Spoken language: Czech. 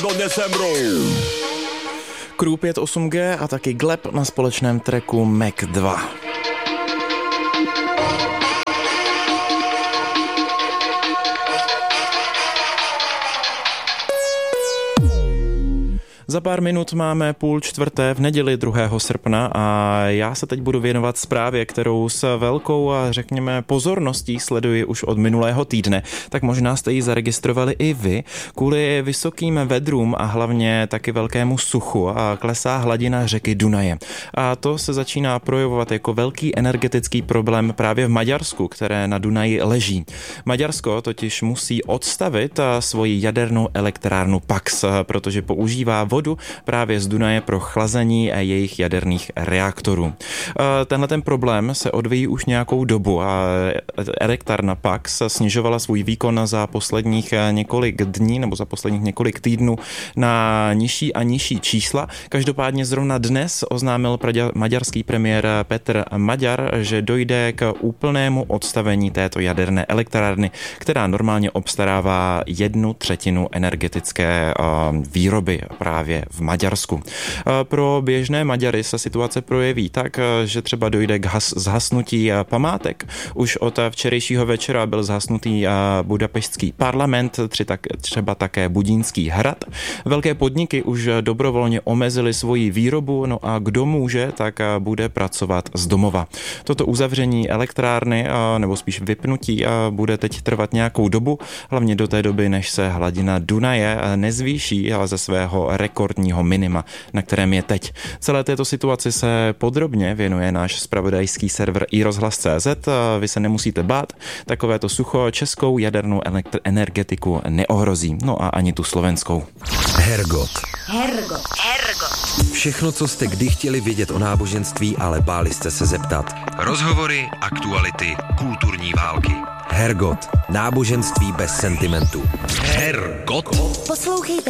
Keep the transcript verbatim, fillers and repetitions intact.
Crew pět osm G a taky Gleb na společném tracku Mac dva. Za pár minut máme půl čtvrté v neděli druhého srpna a já se teď budu věnovat zprávě, kterou s velkou a řekněme pozorností sleduji už od minulého týdne. Tak možná jste ji zaregistrovali i vy. Kvůli vysokým vedrům a hlavně taky velkému suchu a klesá hladina řeky Dunaje. A to se začíná projevovat jako velký energetický problém právě v Maďarsku, které na Dunaji leží. Maďarsko totiž musí odstavit svoji jadernou elektrárnu Pax, protože používá vodu právě z Dunaje pro chlazení jejich jaderných reaktorů. Tenhle ten problém se odvíjí už nějakou dobu a elektrárna Pax snižovala svůj výkon za posledních několik dní nebo za posledních několik týdnů na nižší a nižší čísla. Každopádně zrovna dnes oznámil maďarský premiér Petr Maďar, že dojde k úplnému odstavení této jaderné elektrárny, která normálně obstarává jednu třetinu energetické výroby právě v Maďarsku. Pro běžné Maďary se situace projeví tak, že třeba dojde k has, zhasnutí památek. Už od včerejšího večera byl zhasnutý Budapešťský parlament, třeba také Budínský hrad. Velké podniky už dobrovolně omezily svoji výrobu, no a kdo může, tak bude pracovat z domova. Toto uzavření elektrárny, nebo spíš vypnutí, bude teď trvat nějakou dobu, hlavně do té doby, než se hladina Dunaje nezvýší ze svého rekordního minima, na kterém je teď. Celé této situaci se podrobně věnuje náš zpravodajský server iRozhlas tečka cé zet. Vy se nemusíte bát, takovéto sucho českou jadernou elektr- energetiku neohrozí, no a ani tu slovenskou. Hergot. Hergot. Hergot. Všechno, co jste kdy chtěli vědět o náboženství, ale báli jste se zeptat. Rozhovory, aktuality, kulturní války. Hergot. Náboženství bez sentimentu. Hergot. Poslouchejte